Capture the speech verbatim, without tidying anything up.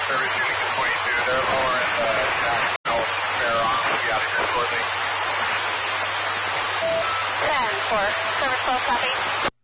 Service Unit twenty-two, they're lowering the national fare on. We'll be out of here shortly. ten four, service twelve, copy.